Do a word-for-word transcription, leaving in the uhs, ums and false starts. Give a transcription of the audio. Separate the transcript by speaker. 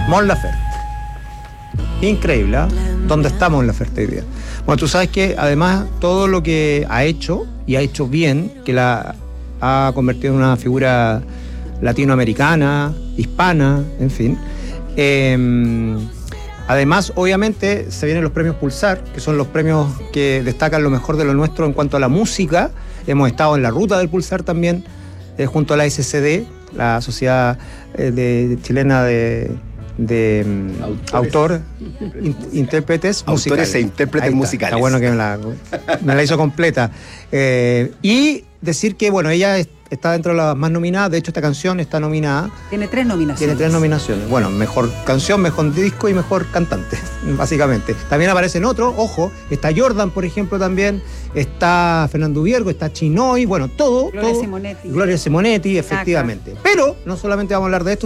Speaker 1: Mon Laferte. Increíble, ¿eh? ¿Dónde está Mon Laferte hoy día? Bueno, tú sabes que además todo lo que ha hecho, y ha hecho bien, que la ha convertido en una figura latinoamericana, hispana, en fin. Eh, además, obviamente, se vienen los premios Pulsar, que son los premios que destacan lo mejor de lo nuestro en cuanto a la música. Hemos estado en la ruta del Pulsar también, eh, junto a la S C D, la Sociedad eh, de, de Chilena de, de Autores. Autor, in, intérpretes
Speaker 2: Autores
Speaker 1: musicales.
Speaker 2: e intérpretes
Speaker 1: Está,
Speaker 2: musicales.
Speaker 1: Está bueno que me la, me la hizo completa. Eh, y decir que, bueno, ella es, está dentro de las más nominadas. De hecho, esta canción está nominada.
Speaker 3: Tiene tres nominaciones.
Speaker 1: Tiene tres nominaciones. Bueno, mejor canción, mejor disco y mejor cantante, básicamente. También aparecen otros, ojo, está Jordan, por ejemplo, también. Está Fernando Viergo, está Chinoy, bueno, todo.
Speaker 3: Gloria
Speaker 1: todo.
Speaker 3: Simonetti.
Speaker 1: Gloria Simonetti, efectivamente. Pero no solamente vamos a hablar de esto,